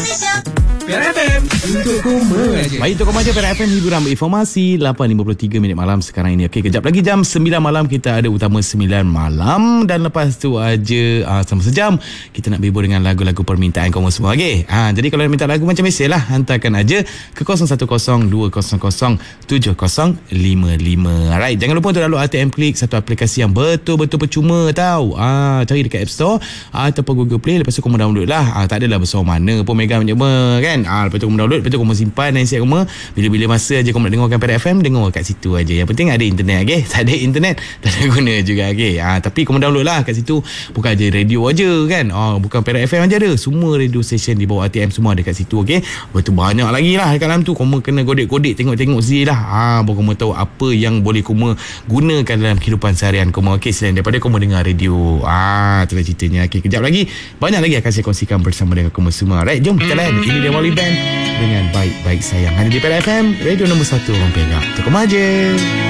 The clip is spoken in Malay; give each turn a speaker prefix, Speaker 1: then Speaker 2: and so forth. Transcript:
Speaker 1: Perak FM untuk Koma je. Baik, untuk Koma je Perak FM, hiburan berinformasi 8.53 minit malam sekarang ini. Okey, kejap lagi jam 9 malam kita ada Utama 9 malam. Dan lepas tu aja selama sejam kita nak berhibur dengan lagu-lagu permintaan Koma semua. Okey, jadi kalau nak minta lagu macam biasalah, hantarkan aja ke 0102070555. Alright, jangan lupa untuk download ATM Klik, satu aplikasi yang betul-betul percuma tau. Cari dekat App Store ataupun Google Play. Lepas tu Koma download lah. Tak adalah besar mana pun Mega menyebut kan. Lepas tu Koma download, lepas tu Koma simpan dan siap Koma. Bila-bila masa aja Koma nak dengarkan Perak FM, dengar kat situ aja. Yang penting ada internet, okey. Tak ada internet tak ada guna juga, okey. Tapi Koma download lah kat situ. Bukan aja radio aja kan. Bukan Perak FM aja ada. Semua radio station di bawah ATM semua ada kat situ, okey. Lepas tu banyak lagi lah dekat dalam tu. Koma kena godek-godek, tengok-tengok sendiri lah. Baru Koma tahu apa yang boleh Koma gunakan dalam kehidupan seharian Koma, okey. Selain daripada Koma dengar radio. Itulah ceritanya. Okey, kejap lagi banyak lagi akan saya kongsikan bersama dengan Koma semua. Right, jom kita layan. Ini dia Wally Band dengan Baik-Baik Sayang. Hanya di Perak FM, radio nombor 1 orang Perak. Untuk Koma je.